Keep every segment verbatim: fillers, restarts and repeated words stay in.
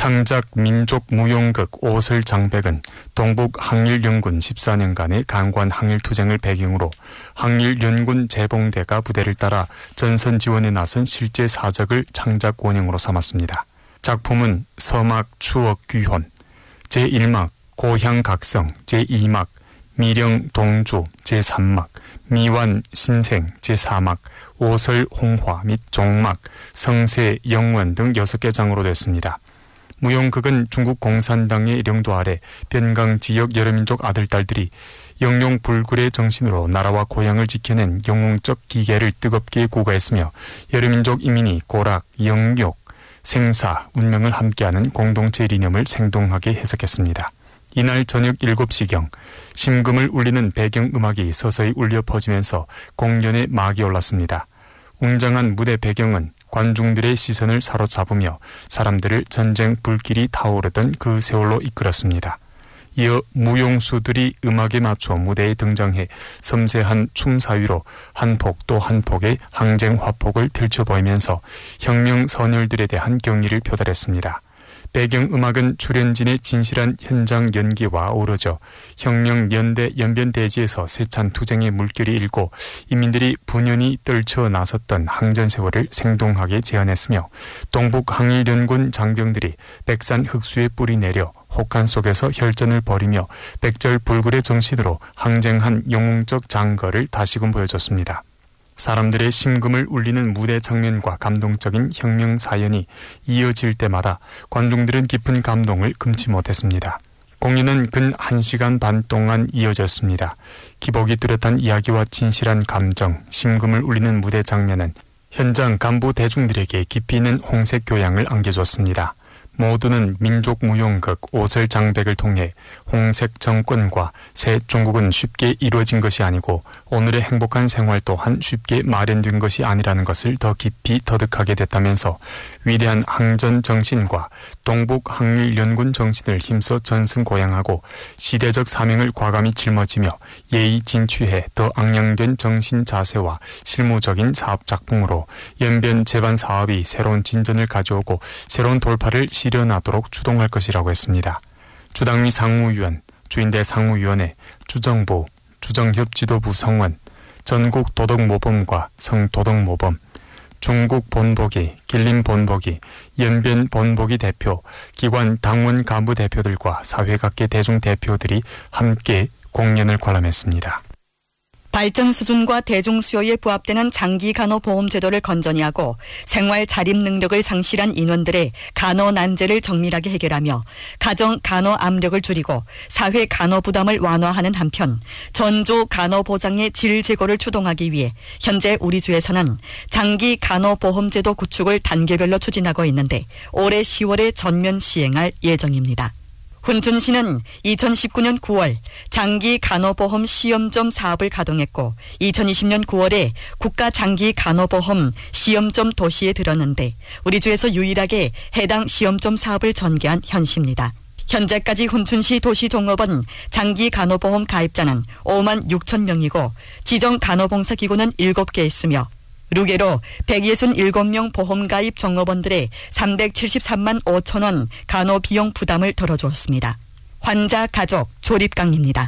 창작 민족무용극 오설장백은 동북 항일연군 십사 년간의 강관 항일투쟁을 배경으로 항일연군 재봉대가 부대를 따라 전선 지원에 나선 실제 사적을 창작 원형으로 삼았습니다. 작품은 서막 추억 귀혼, 제일 막 고향각성, 제이 막 미령 동주, 제삼 막 미완 신생, 제사 막 오설 홍화 및 종막, 성세 영원 등 여섯 개 장으로 됐습니다. 무용극은 중국 공산당의 일용도 아래 변강 지역 여러 민족 아들딸들이 영용 불굴의 정신으로 나라와 고향을 지켜낸 영웅적 기계를 뜨겁게 구가했으며 여러 민족 인민이 고락, 영욕, 생사, 운명을 함께하는 공동체 이념을 생동하게 해석했습니다. 이날 저녁 일곱 시경 심금을 울리는 배경음악이 서서히 울려 퍼지면서 공연의 막이 올랐습니다. 웅장한 무대 배경은 관중들의 시선을 사로잡으며 사람들을 전쟁 불길이 타오르던 그 세월로 이끌었습니다. 이어 무용수들이 음악에 맞춰 무대에 등장해 섬세한 춤 사위로 한 폭 또 한 폭의 항쟁 화폭을 펼쳐 보이면서 혁명 선열들에 대한 경의를 표달했습니다. 배경음악은 출연진의 진실한 현장 연기와 어우러져 혁명 연대 연변대지에서 세찬 투쟁의 물결이 일고 인민들이 분연히 떨쳐 나섰던 항전 세월을 생동하게 재현했으며 동북 항일연군 장병들이 백산 흑수에 뿌리 내려 혹한 속에서 혈전을 벌이며 백절불굴의 정신으로 항쟁한 영웅적 장거를 다시금 보여줬습니다. 사람들의 심금을 울리는 무대 장면과 감동적인 혁명 사연이 이어질 때마다 관중들은 깊은 감동을 금치 못했습니다. 공연은 근 한 시간 반 동안 이어졌습니다. 기복이 뚜렷한 이야기와 진실한 감정, 심금을 울리는 무대 장면은 현장 간부 대중들에게 깊이 있는 홍색 교양을 안겨줬습니다. 모두는 민족무용극 오설장백을 통해 홍색 정권과 새 중국은 쉽게 이루어진 것이 아니고 오늘의 행복한 생활 또한 쉽게 마련된 것이 아니라는 것을 더 깊이 터득하게 됐다면서 위대한 항전 정신과 동북 항일연군 정신을 힘써 전승고양하고 시대적 사명을 과감히 짊어지며 예의 진취해 더 앙양된 정신 자세와 실무적인 사업 작품으로 연변 재반 사업이 새로운 진전을 가져오고 새로운 돌파를 실현하도록 주동할 것이라고 했습니다. 주당위 상무위원, 주인대 상무위원회, 주정부, 주정협지도부 성원, 전국 도덕모범과 성도덕모범, 중국 본보기, 길림 본보기, 연변 본보기 대표, 기관 당원 간부 대표들과 사회각계 대중 대표들이 함께 공연을 관람했습니다. 발전 수준과 대중 수요에 부합되는 장기 간호 보험 제도를 건전히 하고 생활 자립 능력을 상실한 인원들의 간호 난제를 정밀하게 해결하며 가정 간호 압력을 줄이고 사회 간호 부담을 완화하는 한편 전조 간호 보장의 질 제고를 추동하기 위해 현재 우리 주에서는 장기 간호 보험 제도 구축을 단계별로 추진하고 있는데 올해 시월에 전면 시행할 예정입니다. 훈춘시는 이천십구 년 구월 장기 간호보험 시험점 사업을 가동했고 이천이십 년 구월에 국가 장기 간호보험 시험점 도시에 들었는데 우리 주에서 유일하게 해당 시험점 사업을 전개한 현시입니다. 현재까지 훈춘시 도시종업원 장기 간호보험 가입자는 오만 육천 명이고 지정 간호봉사기구는 일곱 개 있으며 루게로 백육십칠 명 보험가입 종업원들의 삼백칠십삼만 오천 원 간호비용 부담을 덜어주었습니다. 환자 가족 조립강입니다.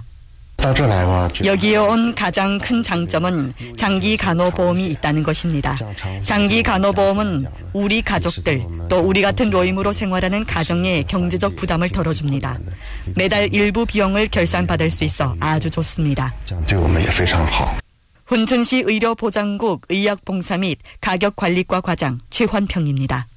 여기에 온 가장 큰 장점은 장기 간호보험이 있다는 것입니다. 장기 간호보험은 우리 가족들 또 우리 같은 노임으로 생활하는 가정의 경제적 부담을 덜어줍니다. 매달 일부 비용을 결산받을 수 있어 아주 좋습니다. 훈춘시 의료보장국 의약봉사 및 가격관리과 과장 최환평입니다.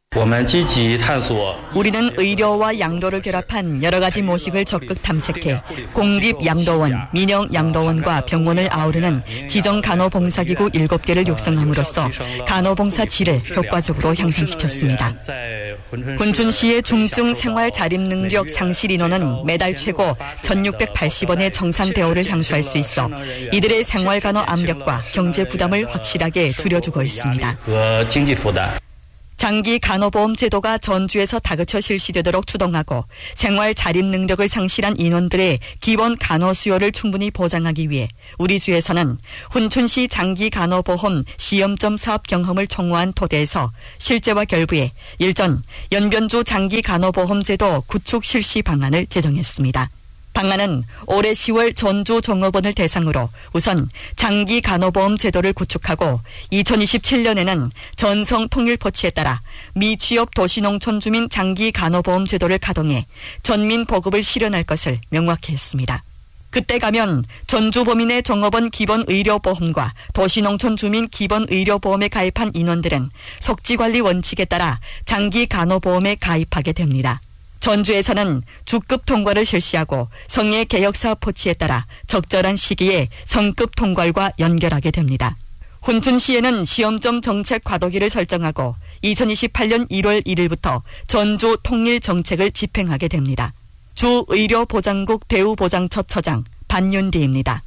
우리는 의료와 양도를 결합한 여러 가지 모식을 적극 탐색해 공립양도원, 민영양도원과 병원을 아우르는 지정간호봉사기구 일곱 개를 육성함으로써 간호봉사 질을 효과적으로 향상시켰습니다. 훈춘시의 중증 생활 자립 능력 상실 인원은 매달 최고 천육백팔십 원의 정산 대우를 향수할 수 있어 이들의 생활 간호 압력과 경제 부담을 확실하게 줄여주고 있습니다. 장기 간호보험 제도가 전주에서 다그쳐 실시되도록 추동하고 생활 자립 능력을 상실한 인원들의 기본 간호 수요를 충분히 보장하기 위해 우리 주에서는 훈춘시 장기 간호보험 시험점 사업 경험을 총무한 토대에서 실제와 결부해 일전 연변주 장기 간호보험 제도 구축 실시 방안을 제정했습니다. 방안은 올해 시월 전주 종업원을 대상으로 우선 장기 간호보험 제도를 구축하고 이천이십칠 년에는 전성 통일 포치에 따라 미취업 도시농촌 주민 장기 간호보험 제도를 가동해 전민 보급을 실현할 것을 명확히 했습니다. 그때 가면 전주보민의 종업원 기본의료보험과 도시농촌 주민 기본의료보험에 가입한 인원들은 속지관리 원칙에 따라 장기 간호보험에 가입하게 됩니다. 전주에서는 주급 통과를 실시하고 성의 개혁사업 포치에 따라 적절한 시기에 성급 통과과 연결하게 됩니다. 훈춘시에는 시험점 정책 과도기를 설정하고 이천이십팔 년 일월 일일부터 전주 통일 정책을 집행하게 됩니다. 주 의료보장국 대우보장처 처장 반윤리입니다.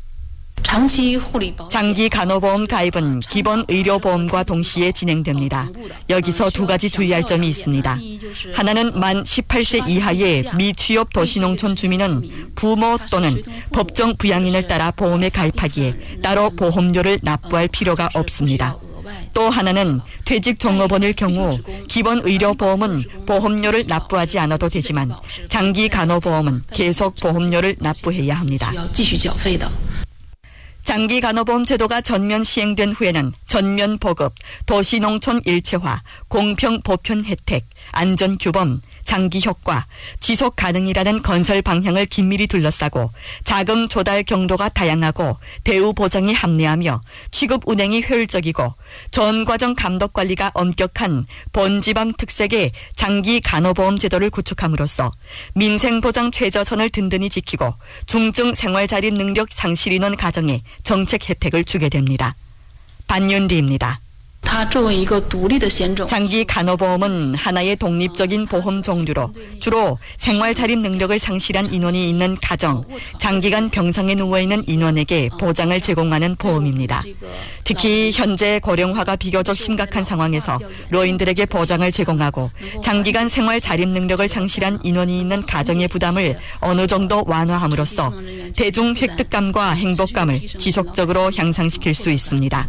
장기 간호보험 가입은 기본 의료보험과 동시에 진행됩니다. 여기서 두 가지 주의할 점이 있습니다. 하나는 만 십팔 세 이하의 미취업 도시농촌 주민은 부모 또는 법정 부양인을 따라 보험에 가입하기에 따로 보험료를 납부할 필요가 없습니다. 또 하나는 퇴직 종업원일 경우 기본 의료보험은 보험료를 납부하지 않아도 되지만 장기 간호보험은 계속 보험료를 납부해야 합니다. 장기 간호보험 제도가 전면 시행된 후에는 전면 보급, 도시농촌 일체화, 공평 보편 혜택, 안전규범, 장기 효과, 지속 가능이라는 건설 방향을 긴밀히 둘러싸고 자금 조달 경로가 다양하고 대우 보장이 합리하며 취급 운행이 효율적이고 전 과정 감독 관리가 엄격한 본지방 특색의 장기 간호보험 제도를 구축함으로써 민생보장 최저선을 든든히 지키고 중증 생활자립 능력 상실 인원 가정에 정책 혜택을 주게 됩니다. 반윤리입니다. 장기 간호보험은 하나의 독립적인 보험 종류로 주로 생활자립 능력을 상실한 인원이 있는 가정, 장기간 병상에 누워있는 인원에게 보장을 제공하는 보험입니다. 특히 현재 고령화가 비교적 심각한 상황에서 노인들에게 보장을 제공하고 장기간 생활자립 능력을 상실한 인원이 있는 가정의 부담을 어느 정도 완화함으로써 대중 획득감과 행복감을 지속적으로 향상시킬 수 있습니다.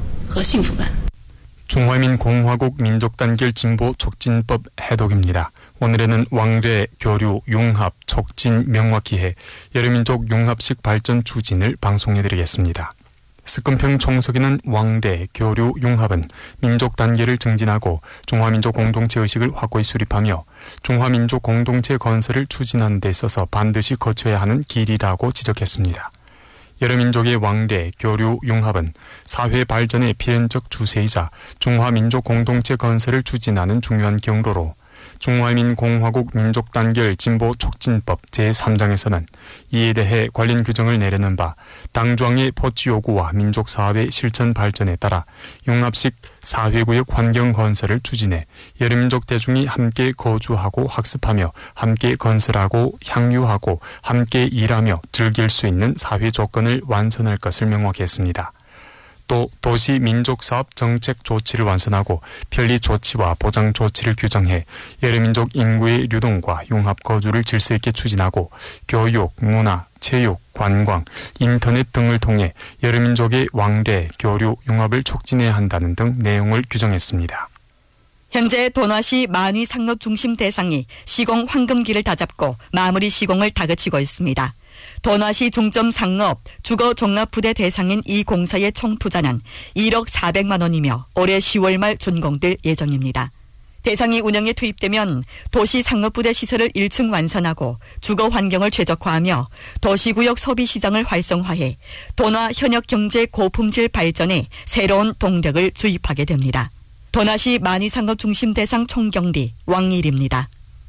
중화민공화국 민족단결 진보 촉진법 해독입니다. 오늘에는 왕래, 교류, 융합, 촉진 명확히 해 여러민족 융합식 발전 추진을 방송해드리겠습니다. 스금평 총석에는 왕래, 교류, 융합은 민족 단계를 증진하고 중화민족 공동체 의식을 확고히 수립하며 중화민족 공동체 건설을 추진하는 데 있어서 반드시 거쳐야 하는 길이라고 지적했습니다. 여러 민족의 왕래, 교류, 융합은 사회 발전의 필연적 주세이자 중화민족 공동체 건설을 추진하는 중요한 경로로 중화민공화국 민족단결 진보 촉진법 제삼 장에서는 이에 대해 관련 규정을 내려는 바 당조항의 포치 요구와 민족사업의 실천 발전에 따라 융합식 사회구역 환경 건설을 추진해 여러 민족 대중이 함께 거주하고 학습하며 함께 건설하고 향유하고 함께 일하며 즐길 수 있는 사회 조건을 완성할 것을 명확히 했습니다. 또 도시 민족사업 정책 조치를 완성하고 편리 조치와 보장 조치를 규정해 여러 민족 인구의 유동과 융합 거주를 질서 있게 추진하고 교육, 문화, 체육, 관광, 인터넷 등을 통해 여러 민족의 왕래, 교류, 융합을 촉진해야 한다는 등 내용을 규정했습니다. 현재 도나시 만위 상업 중심 대상이 시공 황금기를 다잡고 마무리 시공을 다그치고 있습니다. 도나시 중점 상업 주거 종합부대 대상인 이 공사의 총 투자는 일억 사백만 원이며 올해 시월 말 준공될 예정입니다. 대상이 운영에 투입되면 도시 상업부대 시설을 일 층 완선하고 주거 환경을 최적화하며 도시구역 소비시장을 활성화해 도나 현역 경제 고품질 발전에 새로운 동력을 주입하게 됩니다. 도나시 만위 상업 중심 대상 총경리 왕일입니다.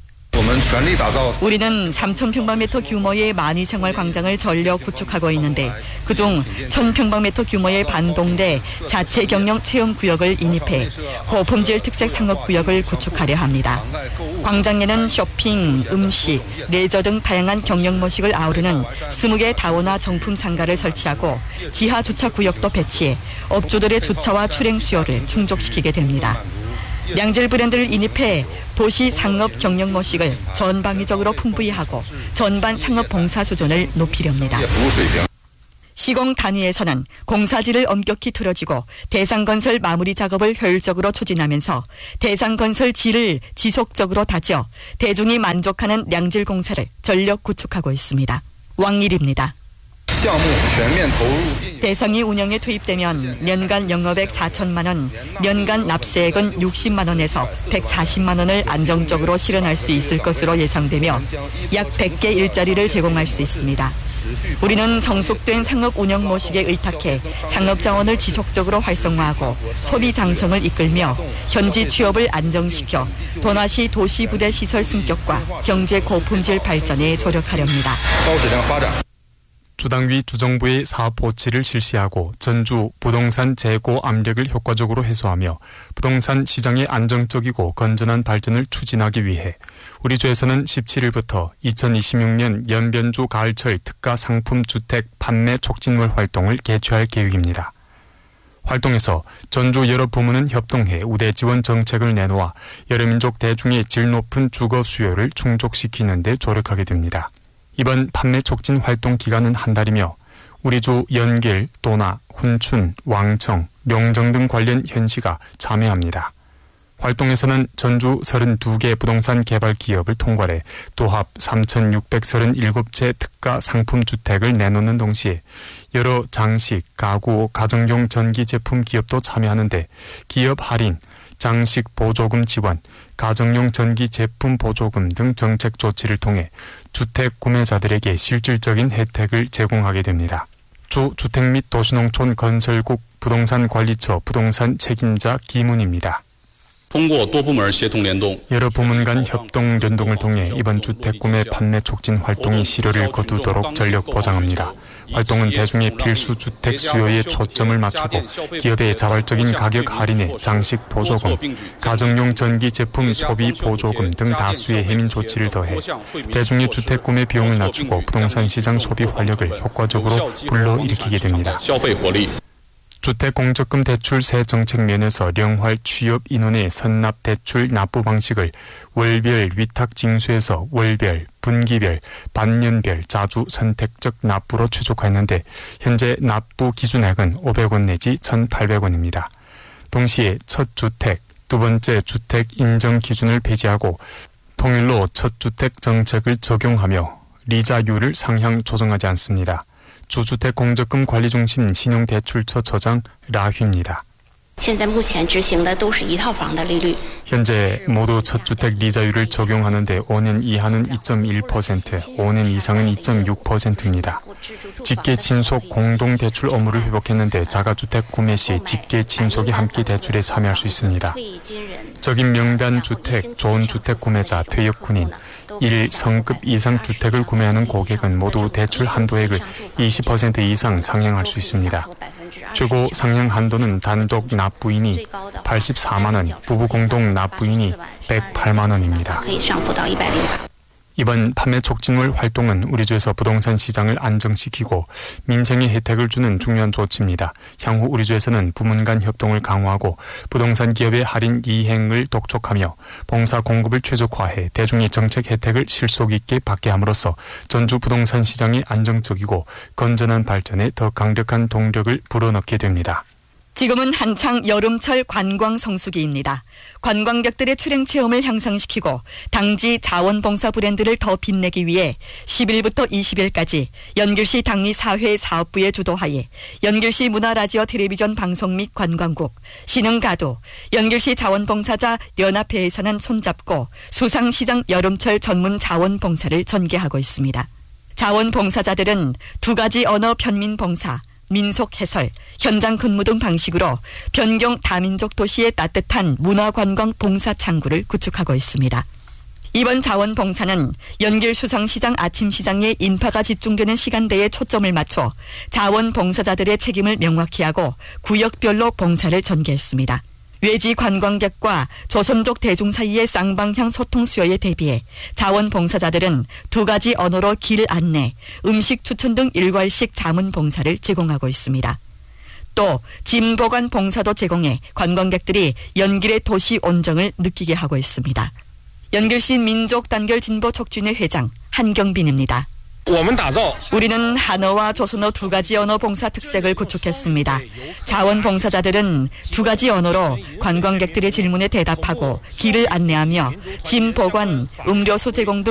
우리는 삼천 평방미터 규모의 만위생활광장을 전력 구축하고 있는데 그중 천 평방미터 규모의 반동대 자체 경영 체험구역을 인입해 고품질 특색 상업구역을 구축하려 합니다. 광장에는 쇼핑, 음식, 레저 등 다양한 경영 모식을 아우르는 스무 개 다오나 정품 상가를 설치하고 지하 주차 구역도 배치해 업주들의 주차와 출행 수요를 충족시키게 됩니다. 량질 브랜드를 인입해 도시 상업 경영 모식을 전방위적으로 풍부히 하고 전반 상업 봉사 수준을 높이려 합니다. 시공 단위에서는 공사지를 엄격히 틀어지고 대상건설 마무리 작업을 효율적으로 추진하면서 대상건설 질을 지속적으로 다져 대중이 만족하는 량질 공사를 전력 구축하고 있습니다. 왕일입니다. 대상이 운영에 투입되면 년간 영업액 사천만 원, 년간 납세액은 육십만 원에서 백사십만 원을 안정적으로 실현할 수 있을 것으로 예상되며 약 백 개 일자리를 제공할 수 있습니다. 우리는 성숙된 상업 운영 모식에 의탁해 상업 자원을 지속적으로 활성화하고 소비 장성을 이끌며 현지 취업을 안정시켜 도나시 도시부대 시설 승격과 경제 고품질 발전에 조력하려 합니다. 주당위 주정부의 사업 호치를 실시하고 전주 부동산 재고 압력을 효과적으로 해소하며 부동산 시장의 안정적이고 건전한 발전을 추진하기 위해 우리 주에서는 십칠일부터 이천이십육 년 연변주 가을철 특가 상품 주택 판매 촉진월 활동을 개최할 계획입니다. 활동에서 전주 여러 부문은 협동해 우대 지원 정책을 내놓아 여러 민족 대중의 질 높은 주거 수요를 충족시키는 데 조력하게 됩니다. 이번 판매 촉진 활동 기간은 한 달이며 우리 주 연길, 도나, 훈춘, 왕청, 명정 등 관련 현시가 참여합니다. 활동에서는 전주 서른두 개 부동산 개발 기업을 통괄해 도합 삼천육백삼십칠 채 특가 상품 주택을 내놓는 동시에 여러 장식, 가구, 가정용 전기 제품 기업도 참여하는데 기업 할인, 장식 보조금 지원, 가정용 전기 제품 보조금 등 정책 조치를 통해 주택 구매자들에게 실질적인 혜택을 제공하게 됩니다. 주 주택 및 도시농촌 건설국 부동산관리처 부동산 책임자 김은입니다. 여러 부문 간 협동 연동을 통해 이번 주택 구매 판매 촉진 활동이 실효를 거두도록 전력 보장합니다. 활동은 대중의 필수 주택 수요에 초점을 맞추고 기업의 자발적인 가격 할인에 장식 보조금, 가정용 전기 제품 소비 보조금 등 다수의 해민 조치를 더해 대중의 주택 구매 비용을 낮추고 부동산 시장 소비 활력을 효과적으로 불러일으키게 됩니다. 주택공적금 대출 세 정책 면에서 령활 취업 인원의 선납 대출 납부 방식을 월별 위탁 징수에서 월별, 분기별, 반년별 자주 선택적 납부로 최적화했는데 현재 납부 기준액은 오백 원 내지 천팔백 원입니다. 동시에 첫 주택, 두 번째 주택 인정 기준을 폐지하고 통일로 첫 주택 정책을 적용하며 리자율을 상향 조정하지 않습니다. 주주택공적금 관리중심 신용대출처 처장 라휘입니다. 현재 모두 첫 주택 리자율을 적용하는데 오 년 이하는 이 점 일 퍼센트, 오 년 이상은 이 점 육 퍼센트입니다. 직계 친속 공동 대출 업무를 회복했는데 자가주택 구매 시 직계 친속이 함께 대출에 참여할 수 있습니다. 적인 명단 주택, 좋은 주택 구매자, 퇴역 군인, 일 성급 이상 주택을 구매하는 고객은 모두 대출 한도액을 이십 퍼센트 이상 상향할 수 있습니다. 최고 상향 한도는 단독 납부인이 팔십사만 원, 부부 공동 납부인이 백팔만 원입니다. 이번 판매 촉진월 활동은 우리 주에서 부동산 시장을 안정시키고 민생에 혜택을 주는 중요한 조치입니다. 향후 우리 주에서는 부문 간 협동을 강화하고 부동산 기업의 할인 이행을 독촉하며 봉사 공급을 최적화해 대중의 정책 혜택을 실속 있게 받게 함으로써 전주 부동산 시장의 안정적이고 건전한 발전에 더 강력한 동력을 불어넣게 됩니다. 지금은 한창 여름철 관광 성수기입니다. 관광객들의 출행 체험을 향상시키고 당지 자원봉사 브랜드를 더 빛내기 위해 십일부터 이십일까지 연길시 당리 사회 사업부의 주도하에 연길시 문화라디오 텔레비전 방송 및 관광국, 신흥가도, 연길시 자원봉사자 연합회에서는 손잡고 수상시장 여름철 전문 자원봉사를 전개하고 있습니다. 자원봉사자들은 두 가지 언어 편민봉사, 민속 해설, 현장 근무 등 방식으로 변경 다민족 도시의 따뜻한 문화관광 봉사 창구를 구축하고 있습니다. 이번 자원봉사는 연길 수상시장 아침시장에 인파가 집중되는 시간대에 초점을 맞춰 자원봉사자들의 책임을 명확히 하고 구역별로 봉사를 전개했습니다. 외지 관광객과 조선족 대중 사이의 쌍방향 소통 수요에 대비해 자원봉사자들은 두 가지 언어로 길 안내, 음식 추천 등 일괄식 자문봉사를 제공하고 있습니다. 또 짐보관 봉사도 제공해 관광객들이 연길의 도시 온정을 느끼게 하고 있습니다. 연길시 민족단결진보촉진회 회장 한경빈입니다. 우리는 한어와 조선어 두 가지 언어 봉사 특색을 구축했습니다. 자원봉사자들은 두 가지 언어로 관광객들의 질문에 대답하고 길을 안내하며 짐 보관, 음료수 제공 등